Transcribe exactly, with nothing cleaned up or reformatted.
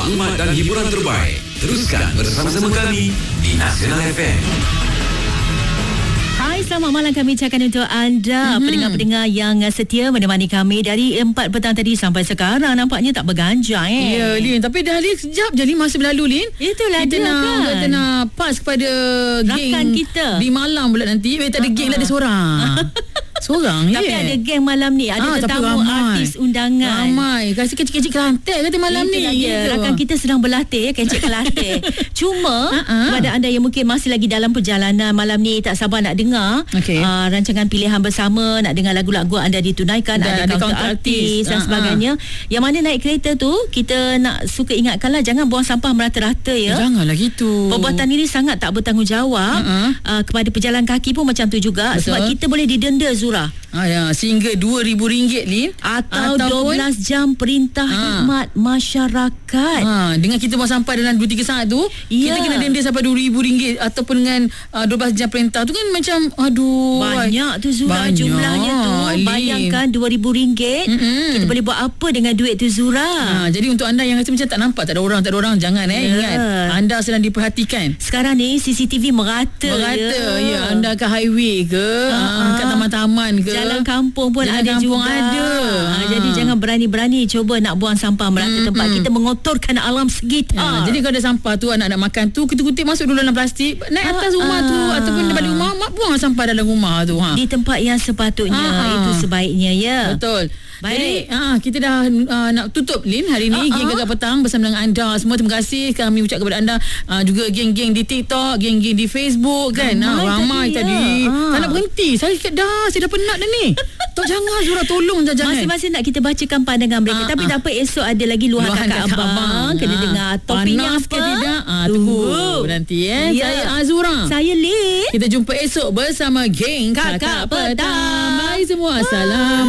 maklumat dan hiburan terbaik. Teruskan bersama-sama kami di Nasional F M. Hai, selamat malam kami ucapkan untuk anda mm-hmm. pendengar-pendengar yang setia menemani kami dari empat petang tadi sampai sekarang. Nampaknya tak berganjang eh. Ya, Lin. Tapi dah Lin, sekejap je Lin, masa berlalu Lin. Itulah kita dia nak, kan. Kita nak pass kepada rakan geng kita di malam pula nanti. Eh, tak ada geng, tak ada seorang. Seorang je. Tapi ada geng malam ni. Ada ah, tetamu artis undangan. Ramai. Kasi kecil-kecil Kelantan kata malam Itulah ni. Dia. Rakan kita sedang berlatih, kecil Kelantan. Cuma uh-uh. kepada anda yang mungkin masih lagi dalam perjalanan malam ni, tak sabar nak dengar okay. uh, rancangan pilihan bersama, nak dengar lagu-lagu anda ditunaikan, dan ada counter artis dan uh-uh. sebagainya. Yang mana naik kereta tu, kita nak suka ingatkanlah jangan buang sampah merata-rata ya. Janganlah gitu. Perbuatan ini sangat tak bertanggungjawab uh-uh. uh, kepada pejalan kaki pun macam tu juga. Betul. Sebab kita boleh didenda Zura. Ah, ya, sehingga dua ribu ringgit Lin, atau dua belas jam perintah ha. khidmat masyarakat. Ha, dengan kita buang sampah dalam dua tiga saat tu, ya. kita kena denda sampai dua ribu ringgit ataupun dengan uh, dua belas jam perintah tu kan macam aduh. Banyak tu Zura, banyak. Jumlahnya tu. Lin. Bayangkan dua ribu ringgit. Mm-mm. Kita boleh buat apa dengan duit tu Zura? Ha, jadi untuk anda yang rasa macam tak nampak, tak ada orang, tak ada orang, jangan eh. Ya. Ingat, anda sedang diperhatikan. Sekarang ni C C T V merata. Merata, ya. ya. Anda ke highway ke, uh-huh. kat taman-taman ke, jalan kampung pun jalan ada kampung juga. ada. Ha, ha. Jadi jangan berani-berani cuba nak buang sampah merata mm-hmm. tempat. Kita mengotorkan alam sekitar. Ya, jadi kalau ada sampah tu, anak-anak makan tu, kutip-kutip masuk dulu dalam plastik, naik ha, atas rumah ha. tu ataupun balik rumah, mak buang sampah dalam rumah tu. Ha. Di tempat yang sepatutnya. Ha. Itu sebaiknya ya. Betul. Baik. Jadi ah, kita dah uh, nak tutup Lin hari ni. Uh-huh. Geng Gegar Petang bersama dengan anda semua. Terima kasih kami ucap kepada anda, uh, juga geng-geng di TikTok, geng-geng di Facebook kan. Ramai, ah, ramai tadi, tadi. Ya. Ah. Tak nak berhenti. Saya cakap dah, saya dah penat dah ni. Tok jangan Zura, tolong dah jangan. Masing-masing nak kita bacakan pandangan mereka. Uh-huh. Tapi tak apa, esok ada lagi luahan, luahan kakak, kakak abang. abang. Kena uh. dengar topiknya apa. Ke tidak? Ah, tunggu. tunggu nanti eh. Ya. Saya Azura. Saya Lin. Kita jumpa esok bersama geng Kakak, kakak Petang. Bye semua. Assalam.